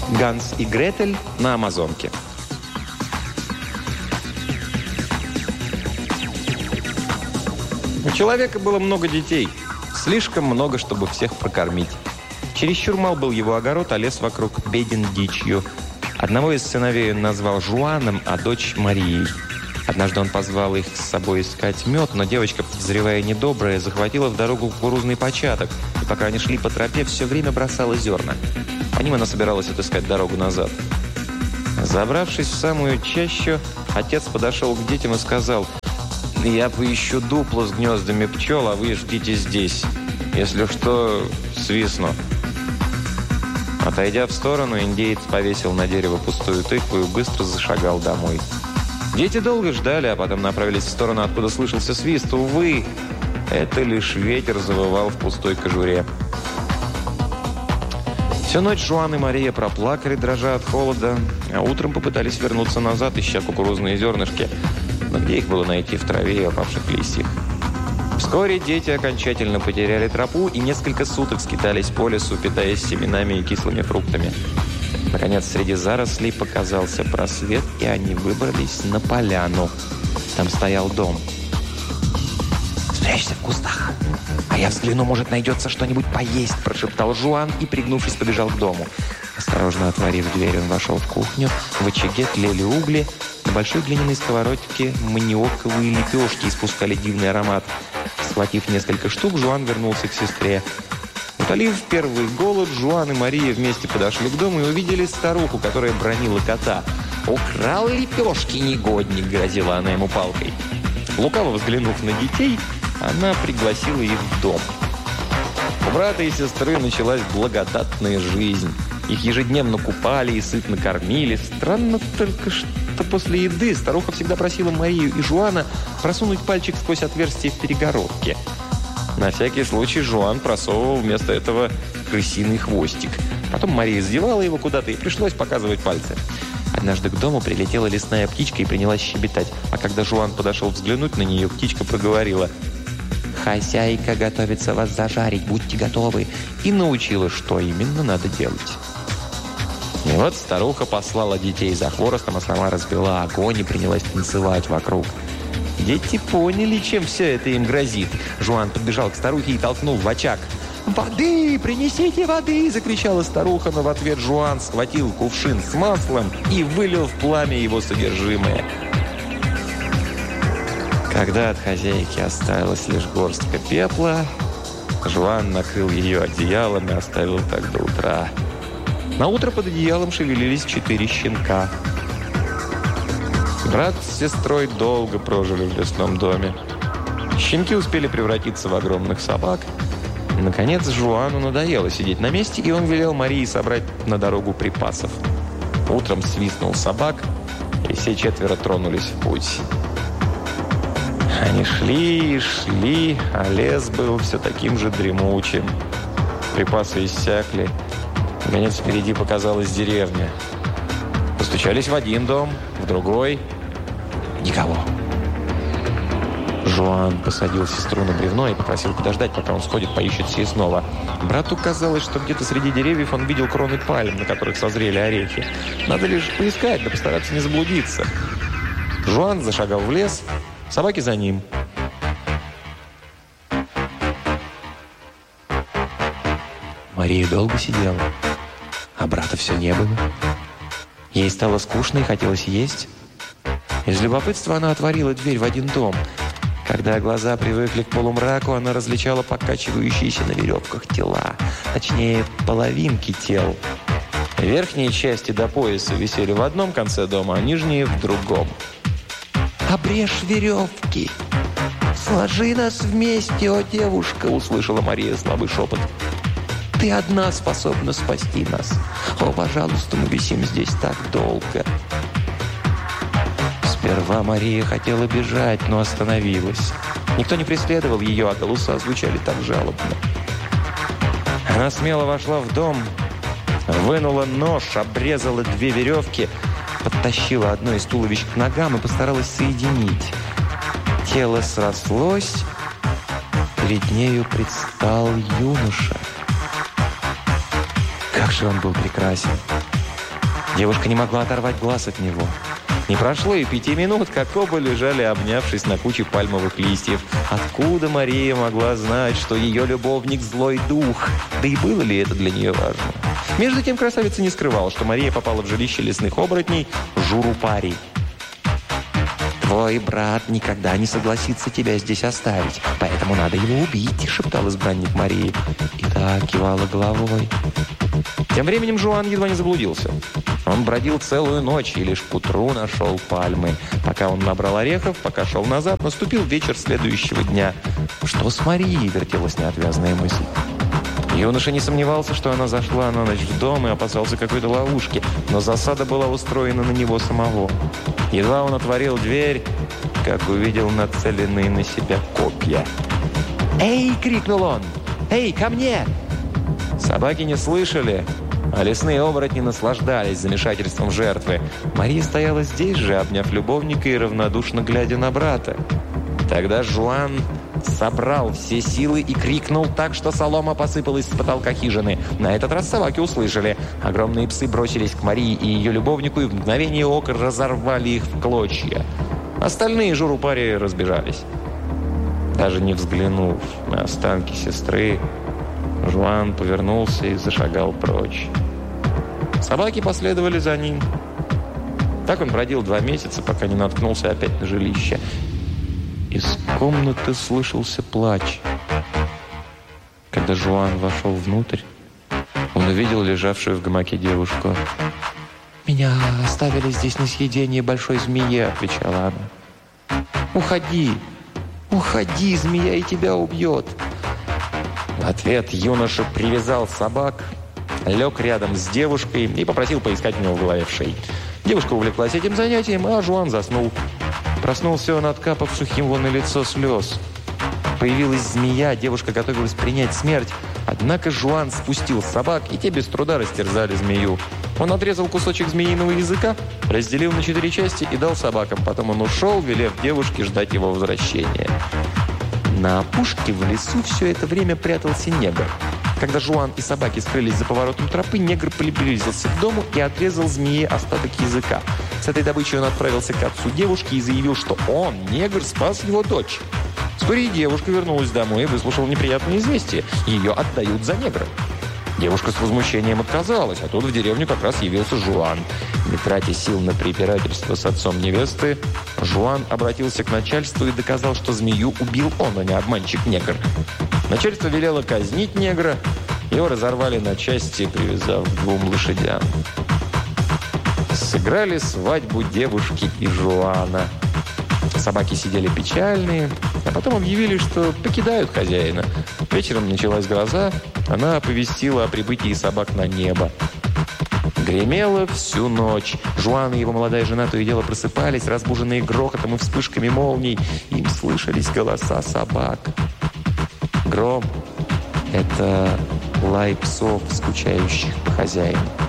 Ганс и Гретель на Амазонке. У человека было много детей. Слишком много, чтобы всех прокормить. Чересчур мал был его огород, а лес вокруг беден дичью. Одного из сыновей он назвал Жуаном, а дочь Марией. Однажды он позвал их с собой искать мед, но девочка, подозревая недоброе, захватила в дорогу кукурузный початок. И пока они шли по тропе, все время бросала зерна. По ним она собиралась отыскать дорогу назад. Забравшись в самую чащу, отец подошел к детям и сказал: «Я поищу дупло с гнездами пчел, а вы ждите здесь. Если что, свистну». Отойдя в сторону, индеец повесил на дерево пустую тыкву и быстро зашагал домой. Дети долго ждали, а потом направились в сторону, откуда слышался свист. Увы, это лишь ветер завывал в пустой кожуре. Всю ночь Жуан и Мария проплакали, дрожа от холода, а утром попытались вернуться назад, ища кукурузные зернышки. Но где их было найти в траве и опавших листьях? Вскоре дети окончательно потеряли тропу и несколько суток скитались по лесу, питаясь семенами и кислыми фруктами. Наконец, среди зарослей показался просвет, и они выбрались на поляну. Там стоял дом. «Спрячься в кустах, а я взгляну, может, найдется что-нибудь поесть», – прошептал Жуан и, пригнувшись, побежал к дому. Осторожно отворив дверь, он вошел в кухню. В очаге тлели угли. На большой глиняной сковородке маниоковые лепешки испускали дивный аромат. Схватив несколько штук, Жуан вернулся к сестре. Утолив первый голод, Жуан и Мария вместе подошли к дому и увидели старуху, которая бранила кота. «Украл лепешки, негодник!» – грозила она ему палкой. Лукаво взглянув на детей, она пригласила их в дом. У брата и сестры началась благодатная жизнь. Их ежедневно купали и сытно кормили. Странно только, что после еды старуха всегда просила Марию и Жуана просунуть пальчик сквозь отверстие в перегородке. На всякий случай Жуан просовывал вместо этого крысиный хвостик. Потом Мария сдевала его куда-то, и пришлось показывать пальцы. Однажды к дому прилетела лесная птичка и принялась щебетать. А когда Жуан подошел взглянуть на нее, птичка проговорила: «Хозяйка готовится вас зажарить, будьте готовы», и научила, что именно надо делать. И вот старуха послала детей за хворостом, а сама разбила огонь и принялась танцевать вокруг. Дети поняли, чем все это им грозит. Жуан подбежал к старухе и толкнул в очаг. «Воды! Принесите воды!» – закричала старуха, но в ответ Жуан схватил кувшин с маслом и вылил в пламя его содержимое. Когда от хозяйки осталась лишь горстка пепла, Жуан накрыл ее одеялом и оставил так до утра. На утро под одеялом шевелились 4 щенка. Брат с сестрой долго прожили в лесном доме. Щенки успели превратиться в огромных собак. Наконец, Жуану надоело сидеть на месте, и он велел Марии собрать на дорогу припасов. Утром свистнул собак, и все 4 тронулись в путь. Они шли и шли, а лес был все таким же дремучим. Припасы иссякли. Наконец, впереди показалась деревня. Постучались в один дом, в другой. Никого. Жуан посадил сестру на бревно и попросил подождать, пока он сходит, поищет съестного. Брату казалось, что где-то среди деревьев он видел кроны пальм, на которых созрели орехи. Надо лишь поискать, да постараться не заблудиться. Жуан зашагал в лес, собаки за ним. Мария долго сидела, а брата все не было. Ей стало скучно и хотелось есть. Из любопытства она отворила дверь в один дом. Когда глаза привыкли к полумраку, она различала покачивающиеся на веревках тела. Точнее, половинки тел. Верхние части до пояса висели в одном конце дома, а нижние в другом. «Обрежь веревки! Сложи нас вместе, о девушка!» — услышала Мария слабый шепот. «Ты одна способна спасти нас. О, пожалуйста, мы висим здесь так долго». Сперва Мария хотела бежать, но остановилась. Никто не преследовал ее, а голоса звучали так жалобно. Она смело вошла в дом, вынула нож, обрезала 2 веревки, подтащила одно из туловищ к ногам и постаралась соединить. Тело срослось, перед нею предстал юноша. Как же он был прекрасен! Девушка не могла оторвать глаз от него. Не прошло и 5 минут, как оба лежали, обнявшись на куче пальмовых листьев. Откуда Мария могла знать, что ее любовник – злой дух? Да и было ли это для нее важно? Между тем красавица не скрывала, что Мария попала в жилище лесных оборотней Журупари. «Твой брат никогда не согласится тебя здесь оставить, поэтому надо его убить», – шептал избранник Марии. И та кивала головой. Тем временем Жуан едва не заблудился. Он бродил целую ночь и лишь к утру нашел пальмы. Пока он набрал орехов, пока шел назад, наступил вечер следующего дня. Что с Марией, вертелась неотвязная мысль. Юноша не сомневался, что она зашла на ночь в дом и опасался какой-то ловушки, но засада была устроена на него самого. Едва он отворил дверь, как увидел нацеленные на себя копья. «Эй!» – крикнул он. «Эй, ко мне!» Собаки не слышали, а лесные оборотни наслаждались замешательством жертвы. Мария стояла здесь же, обняв любовника и равнодушно глядя на брата. Тогда Жуан собрал все силы и крикнул так, что солома посыпалась с потолка хижины. На этот раз собаки услышали. Огромные псы бросились к Марии и ее любовнику и в мгновение ока разорвали их в клочья. Остальные Журупари разбежались. Даже не взглянув на останки сестры, Жуан повернулся и зашагал прочь. Собаки последовали за ним. Так он бродил 2 месяца, пока не наткнулся опять на жилище. Из комнаты слышался плач. Когда Жуан вошел внутрь, он увидел лежавшую в гамаке девушку. «Меня оставили здесь на съедение большой змее», — отвечала она. «Уходи! Уходи, змея и тебя убьет!» В ответ юноша привязал собак, лег рядом с девушкой и попросил поискать у него в голове вшей. Девушка увлеклась этим занятием, а Жуан заснул. Проснулся он, откапав сухим его на лицо слез. Появилась змея, девушка готовилась принять смерть. Однако Жуан спустил собак, и те без труда растерзали змею. Он отрезал кусочек змеиного языка, разделил на 4 части и дал собакам. Потом он ушел, велев девушке ждать его возвращения. На опушке в лесу все это время прятался негр. Когда Жуан и собаки скрылись за поворотом тропы, негр приблизился к дому и отрезал змее остаток языка. С этой добычей он отправился к отцу девушки и заявил, что он, негр, спас его дочь. Вскоре девушка вернулась домой и выслушала неприятное известие. Ее отдают за негра. Девушка с возмущением отказалась, а тут в деревню как раз явился Жуан. Не тратя сил на препирательство с отцом невесты, Жуан обратился к начальству и доказал, что змею убил он, а не обманщик-негр. Начальство велело казнить негра. Его разорвали на части, привязав к 2 лошадям. Сыграли свадьбу девушки и Жуана. Собаки сидели печальные, а потом объявили, что покидают хозяина. Вечером началась гроза, она оповестила о прибытии собак на небо. Гремело всю ночь. Жуан и его молодая жена то и дело просыпались, разбуженные грохотом и вспышками молний. Им слышались голоса собак. Гром – это лай псов, скучающих по хозяину.